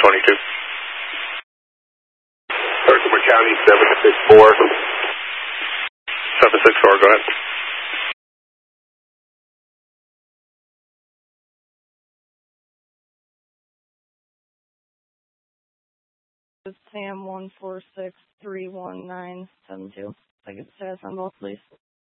722. Herkimer County 764. 764, go ahead. It's Sam 146-31972. I get status on both, please.